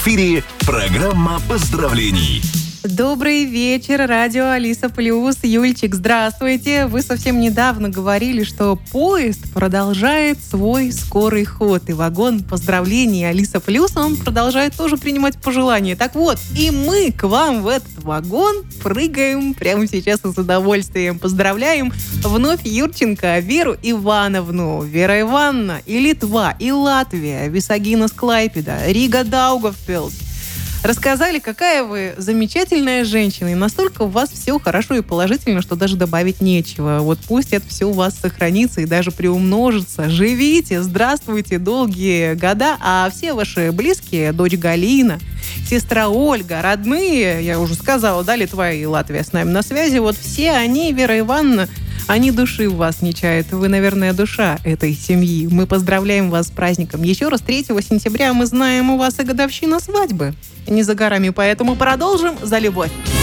эфире программа поздравлений. Добрый вечер, радио Алиса Плюс. Юльчик, здравствуйте. Вы совсем недавно говорили, что поезд продолжает свой скорый ход. И вагон поздравлений Алиса Плюс, он продолжает тоже принимать пожелания. Так вот, и мы к вам в этот вагон прыгаем прямо сейчас и с удовольствием. Поздравляем вновь Юрченко Веру Ивановну. Вера Ивановна и Литва, и Латвия, Висагинас Клайпеда, Рига Даугавпилс. Рассказали, какая вы замечательная женщина, и настолько у вас все хорошо и положительно, что даже добавить нечего. Вот пусть это все у вас сохранится и даже приумножится. Живите, здравствуйте долгие года, а все ваши близкие, дочь Галина, сестра Ольга, родные, я уже сказала, да, Литва и Латвия с нами на связи, вот все они, Вера Ивановна, они души в вас не чают. Вы, наверное, душа этой семьи. Мы поздравляем вас с праздником. Еще раз, 3 сентября мы знаем, у вас и годовщина свадьбы. Не за горами, поэтому продолжим за любовь.